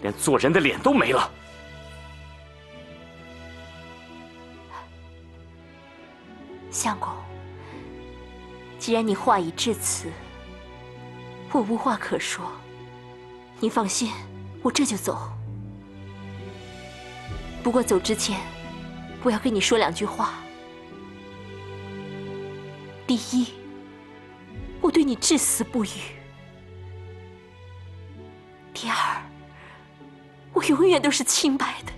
连做人的脸都没了。 相公，既然你话已至此，我无话可说。你放心，我这就走。不过走之前，我要跟你说2句话。第一，我对你至死不渝；第二，我永远都是清白的。